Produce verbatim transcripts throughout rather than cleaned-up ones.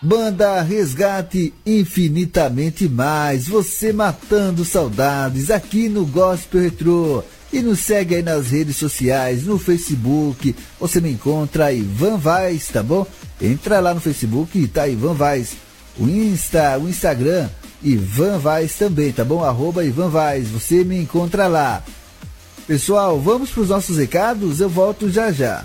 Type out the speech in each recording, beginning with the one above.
Banda Resgate Infinitamente Mais, você matando saudades aqui no Gospel Retrô. E nos segue aí nas redes sociais, no Facebook, você me encontra Ivan Vaz, tá bom? Entra lá no Facebook e tá Ivan Vaz. O Insta, o Instagram, Ivan Vaz também, tá bom? Arroba Ivan Vaz, você me encontra lá. Pessoal, vamos para os nossos recados, eu volto já já.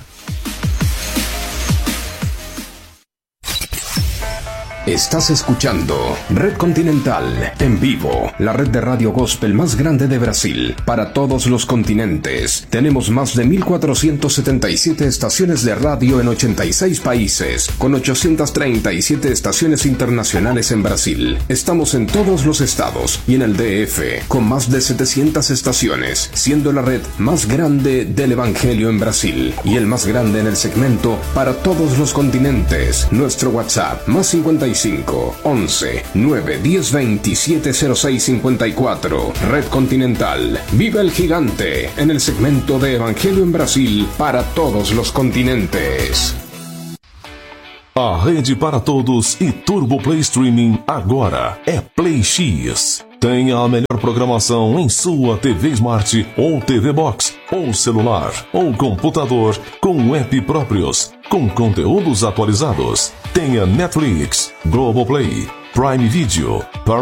Estás escuchando Red Continental en vivo, la red de radio gospel más grande de Brasil, para todos los continentes. Tenemos más de mil cuatrocientas setenta y siete estaciones de radio en ochenta y seis países, con ochocientas treinta y siete estaciones internacionales en Brasil. Estamos en todos los estados y en el D F, con más de setecientas estaciones, siendo la red más grande del Evangelio en Brasil y el más grande en el segmento para todos los continentes. Nuestro WhatsApp, más cincuenta y cinco, once, nueve, diez, veintisiete, cero seis, cincuenta y cuatro. Red Continental. Viva el gigante en el segmento de Evangelio en Brasil para todos los continentes. A rede para todos e Turbo Play Streaming agora é Play X. Tenha a melhor programação em sua T V Smart ou T V Box, ou celular, ou computador, com app próprios, com conteúdos atualizados. Tenha Netflix, Globoplay, Prime Video,